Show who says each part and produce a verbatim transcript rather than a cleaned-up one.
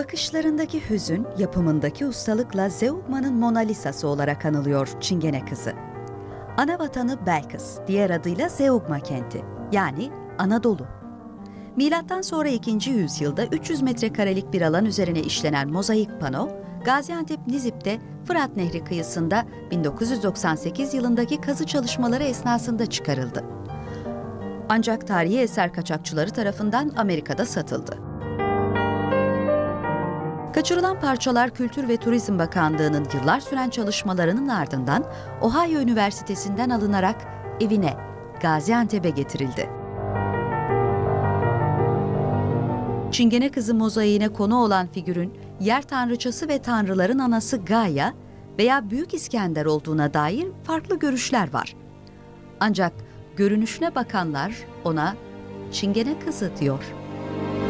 Speaker 1: Bakışlarındaki hüzün, yapımındaki ustalıkla Zeugma'nın Mona Lisa'sı olarak anılıyor Çingene Kızı. Ana vatanı Belkıs, diğer adıyla Zeugma kenti, yani Anadolu. Milattan sonra ikinci yüzyılda üç yüz metrekarelik bir alan üzerine işlenen mozaik pano, Gaziantep Nizip'te Fırat Nehri kıyısında bin dokuz yüz doksan sekiz yılındaki kazı çalışmaları esnasında çıkarıldı. Ancak tarihi eser kaçakçıları tarafından Amerika'da satıldı. Kaçırılan parçalar Kültür ve Turizm Bakanlığı'nın yıllar süren çalışmalarının ardından Ohio Üniversitesi'nden alınarak evine, Gaziantep'e getirildi. Çingene Kızı mozaiğine konu olan figürün yer tanrıçası ve tanrıların anası Gaia veya Büyük İskender olduğuna dair farklı görüşler var. Ancak görünüşüne bakanlar ona Çingene Kızı diyor.